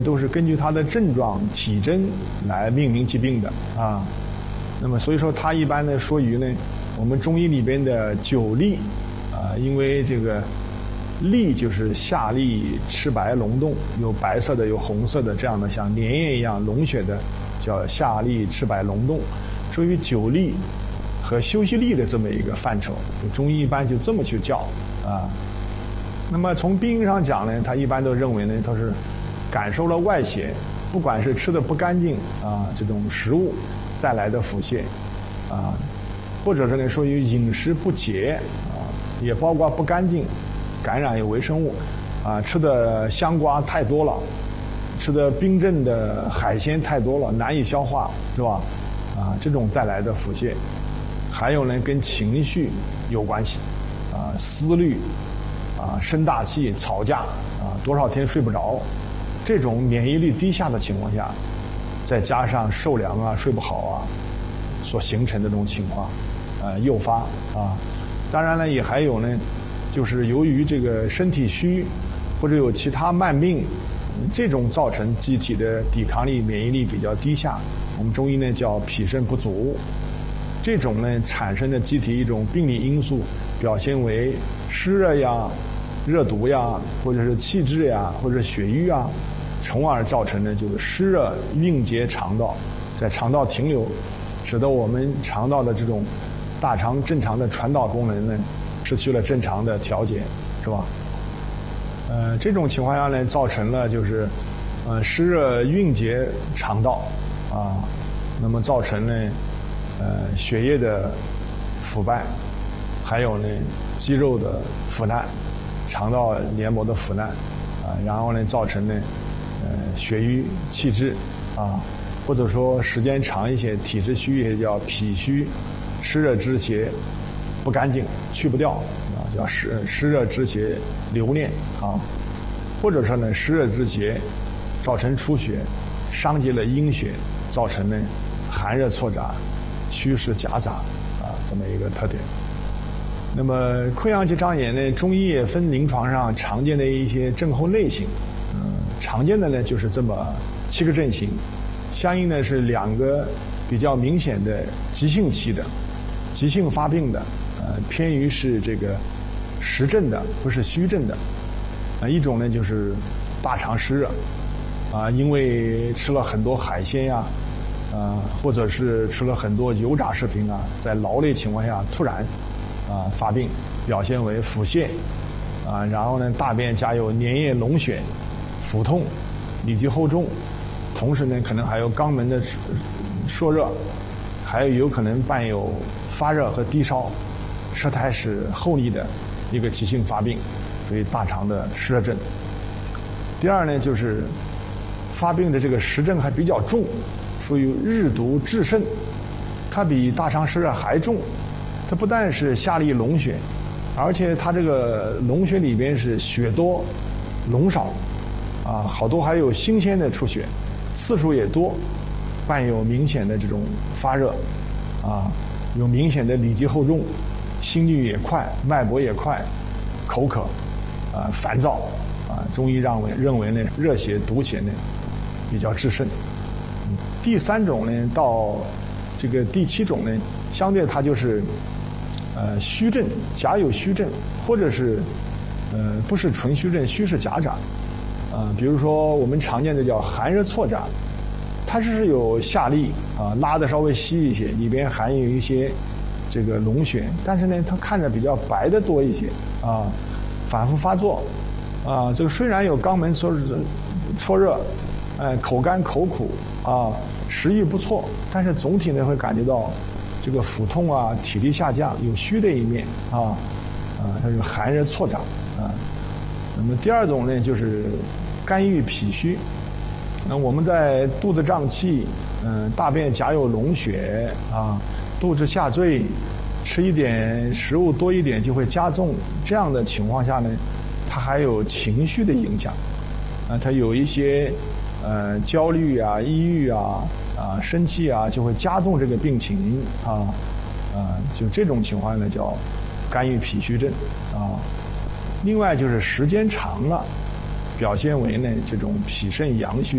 都是根据它的症状、体征来命名疾病的啊。那么所以说，它一般呢说于呢，我们中医里边的九痢啊，因为这个痢就是下痢赤白脓动，有白色的，有红色的，这样的像粘液一样脓血的，叫下痢赤白脓动，属于九痢和休息痢的这么一个范畴。中医一般就这么去叫啊。那么从病因上讲呢，他一般都认为呢，它是感受了外邪，不管是吃的不干净啊，这种食物带来的腹泻啊，或者是呢属于饮食不节啊，也包括不干净，感染有微生物啊，吃的香瓜太多了，吃的冰镇的海鲜太多了，难以消化，是吧？啊，这种带来的腹泻，还有呢跟情绪有关系啊，思虑啊，生大气，吵架啊，多少天睡不着。这种免疫力低下的情况下，再加上受凉啊、睡不好啊，所形成的这种情况，诱发啊。当然了，也还有呢，就是由于这个身体虚，或者有其他慢病，这种造成机体的抵抗力、免疫力比较低下，我们中医呢叫脾肾不足。这种呢产生的机体一种病理因素，表现为湿热呀、热毒呀，或者是气滞呀，或者是血瘀啊，从而造成的就是湿热蕴结肠道，在肠道停留，使得我们肠道的这种大肠正常的传导功能呢失去了正常的调节，是吧？这种情况下呢，造成了就是湿热蕴结肠道啊，那么造成呢血液的腐败，还有呢肌肉的腐烂，肠道黏膜的腐烂啊，然后呢造成呢血瘀气滞啊，或者说时间长一些，体质虚也叫脾虚湿热之邪不干净去不掉啊，叫湿热之邪留恋啊，或者说呢湿热之邪造成出血，伤及了阴血，造成呢寒热错杂、虚实夹杂啊这么一个特点。那么溃疡结肠炎呢，中医也分临床上常见的一些症候类型，常见的呢就是这么7个症型，相应的是2个比较明显的急性期的、急性发病的，偏于是这个实症的，不是虚症的。一种呢就是大肠湿热，啊，因为吃了很多海鲜呀，或者是吃了很多油炸食品啊，在劳累情况下突然发病，表现为腹泻啊，然后呢大便加有粘液脓血、腹痛、里急后重，同时呢可能还有肛门的烁热，还有可能伴有发热和低烧，舌苔是厚腻的一个急性发病，所以大肠的湿热症。第二呢就是发病的这个实症还比较重，属于日毒至肾，它比大肠湿热还重。它不但是下痢脓血，而且它这个脓血里边是血多脓少啊，好多还有新鲜的出血，次数也多，伴有明显的这种发热啊，有明显的里急后重，心率也快，脉搏也快，口渴啊，烦躁啊，中医认为呢热邪毒邪呢比较致肾。第3种呢到这个第7种呢，相对它就是虚症，夹有虚症，或者是不是纯虚症，虚是夹杂比如说我们常见的叫寒热错杂，它是有下痢啊，拉的稍微稀一些，里边含有一些这个脓血，但是呢它看着比较白的多一些啊，反复发作啊，这个虽然有肛门搓热，口干口苦啊，食欲不错，但是总体呢会感觉到这个腹痛啊，体力下降，有虚的一面它有寒热错杂啊。那么第2种呢就是肝郁脾虚，那我们在肚子胀气，大便夹有脓血啊，肚子下坠，吃一点食物多一点就会加重，这样的情况下呢，它还有情绪的影响它有一些焦虑啊、抑郁啊、生气啊，就会加重这个病情就这种情况呢叫肝郁脾虚症啊。另外就是时间长了，表现为呢这种脾肾阳虚。